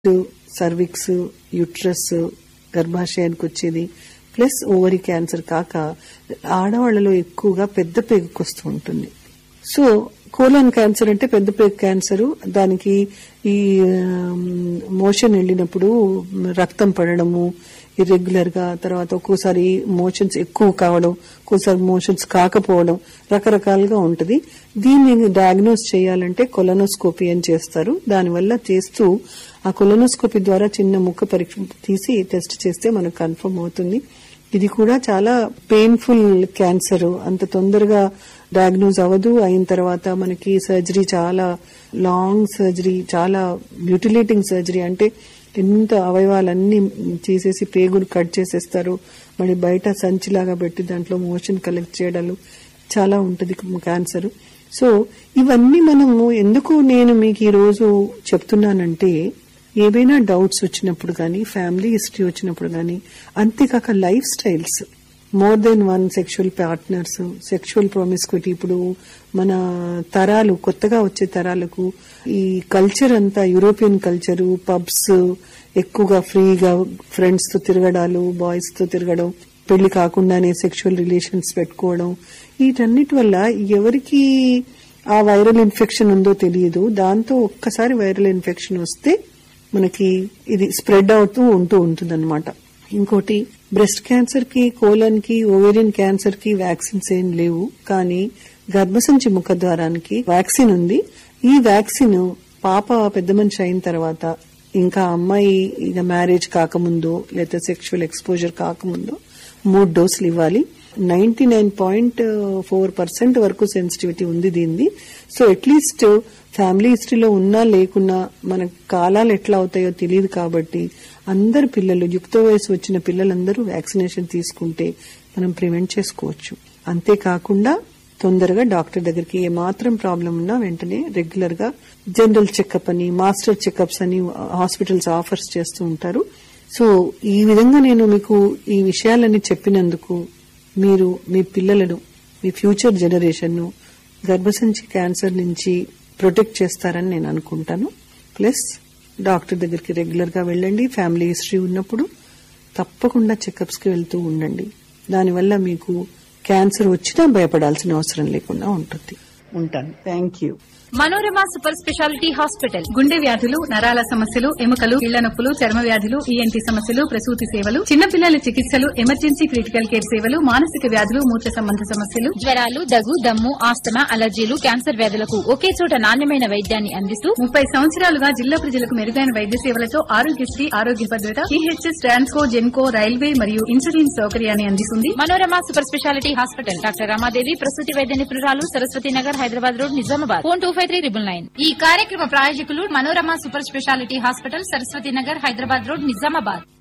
Cervix, uterus, గర్భాశయానికి వచ్చేది, plus ovary cancer కాక ఆడవాళ్లలో ఎక్కువగా పెద్ద పేగుకు వస్తూ ఉంటుంది. సో కోలన్ క్యాన్సర్ అంటే పెద్ద పేగు క్యాన్సర్. దానికి ఈ మోషన్ వెళ్ళినప్పుడు రక్తం పడడము ఇర్రెగ్యులర్ గా, తర్వాత ఒక్కోసారి మోషన్స్ ఎక్కువ కావడం, ఒక్కోసారి మోషన్స్ కాకపోవడం, రకరకాలుగా ఉంటది. దీన్ని డయాగ్నోస్ చేయాలంటే కొలనోస్కోపీ అని చేస్తారు. దానివల్ల చేస్తూ ఆ కొలనోస్కోపీ ద్వారా చిన్న ముక్క పరీక్ష తీసి టెస్ట్ చేస్తే మనకు కన్ఫర్మ్ అవుతుంది. ఇది కూడా చాలా పెయిన్ఫుల్ క్యాన్సర్, అంత తొందరగా డయాగ్నోజ్ అవ్వదు. అయిన తర్వాత మనకి సర్జరీ చాలా లాంగ్ సర్జరీ, చాలా మ్యూటిలేటింగ్ సర్జరీ, అంటే ఎంత అవయవాలన్నీ చేసేసి పేగులు కట్ చేసేస్తారు, మళ్ళీ బయట సంచిలాగా పెట్టి దాంట్లో మోషన్ కలెక్ట్ చేయడాలు చాలా ఉంటది క్యాన్సర్. సో ఇవన్నీ మనము ఎందుకు నేను మీకు ఈ రోజు చెప్తున్నానంటే, ఏవైనా డౌట్స్ వచ్చినప్పుడు గానీ, ఫ్యామిలీ హిస్టరీ వచ్చినప్పుడు గానీ, అంతేకాక life styles, more than one sexual partners, sexual ప్రామిస్క్యూటీ, ఇప్పుడు మన తరాలు, కొత్తగా వచ్చే తరాలకు ఈ కల్చర్ అంతా యూరోపియన్ కల్చరు, పబ్స్, ఎక్కువగా ఫ్రీగా ఫ్రెండ్స్ తో తిరగడాలు, బాయ్స్ తో తిరగడం, పెళ్లి కాకుండానే సెక్షువల్ రిలేషన్స్ పెట్టుకోవడం, వీటన్నిటి వల్ల ఎవరికి ఆ వైరల్ ఇన్ఫెక్షన్ ఉందో తెలియదు. దాంతో ఒక్కసారి వైరల్ ఇన్ఫెక్షన్ వస్తే మనకి ఇది స్ప్రెడ్ అవుతూ ఉంటుంది అన్నమాట. ఇంకోటి, బ్రెస్ట్ క్యాన్సర్ కి, కోలన్ కి, ఓవేరియన్ క్యాన్సర్ కి వ్యాక్సిన్స్ ఏం లేవు, కానీ గర్భసంచి ముఖద్వారానికి వ్యాక్సిన్ ఉంది. ఈ వ్యాక్సిన్ పాప పెద్ద మనిషి అయిన తర్వాత, ఇంకా అమ్మాయి ఇక మ్యారేజ్ కాకముందో లేదా సెక్షువల్ ఎక్స్పోజర్ కాకముందో 3 డోసులు ఇవ్వాలి. 99.4% వరకు సెన్సిటివిటీ ఉంది దీనిది. సో అట్లీస్ట్ ఫ్యామిలీ హిస్టరీలో ఉన్నా లేకున్నా మన కాలాలు ఎట్లా అవుతాయో తెలియదు కాబట్టి అందరు పిల్లలు, యుక్త వయసు వచ్చిన పిల్లలందరూ వ్యాక్సినేషన్ తీసుకుంటే మనం ప్రివెంట్ చేసుకోవచ్చు. అంతేకాకుండా తొందరగా డాక్టర్ దగ్గరికి ఏమాత్రం ప్రాబ్లం ఉన్నా వెంటనే రెగ్యులర్ గా జనరల్ చెకప్ అని, మాస్టర్ చెకప్స్ అని హాస్పిటల్స్ ఆఫర్స్ చేస్తూ ఉంటారు. సో ఈ విధంగా నేను మీకు ఈ విషయాలన్నీ చెప్పినందుకు మీరు మీ పిల్లలను, మీ ఫ్యూచర్ జనరేషన్ ను గర్భసంచి క్యాన్సర్ నుంచి ప్రొటెక్ట్ చేస్తారని నేను అనుకుంటాను. ప్లస్ డాక్టర్ దగ్గరికి రెగ్యులర్ గా వెళ్ళండి. ఫ్యామిలీ హిస్టరీ ఉన్నప్పుడు తప్పకుండా చెకప్స్ కి వెళ్తూ ఉండండి. దానివల్ల మీకు క్యాన్సర్ వచ్చినా భయపడాల్సిన అవసరం లేకుండా ఉంటుంది. ఉంటాను. Thank you. Manorama super speciality hospital. గుండె వ్యాధులు, నరాల సమస్యలు, ఎముకలు, కీళ్ల నొప్పులు, చర్మ వ్యాధులు, ఈఎన్టీ సమస్యలు, ప్రసూతి సేవలు, చిన్నపిల్లల చికిత్సలు, ఎమర్జెన్సీ క్రిటికల్ కేర్ సేవలు, మానసిక వ్యాధులు, మూత్ర సంబంధ సమస్యలు, జ్వరాలు, దగ్గు, దమ్ము, ఆస్తమా, అలర్జీలు, క్యాన్సర్ వ్యాధులకు ఒకే చోట నాణ్యమైన వైద్యాన్ని అందిస్తూ 30 సంవత్సరాలుగా జిల్లా ప్రజలకు మెరుగైన వైద్య సేవలతో ఆరోగ్యశ్రీ, ఆరోగ్య భద్రత, ఈహెచ్ఎస్, ట్రాన్స్కో, జెన్కో, రైల్వే మరియు ఇన్సూరెన్స్ సౌకర్యాన్ని అందిస్తుంది. Manorama super speciality hospital. Doctor Ramadevi, ప్రసూతి వైద్య నిపుణురాలు, సరస్వతి నగర్, హైదరాబాద్ రోడ్, నిజామాబాద్. ఫోన్ 253999. ఈ కార్యక్రమ ప్రాయోజకులు Manorama super speciality hospital, Saraswati Nagar, Hyderabad road, Nizamabad.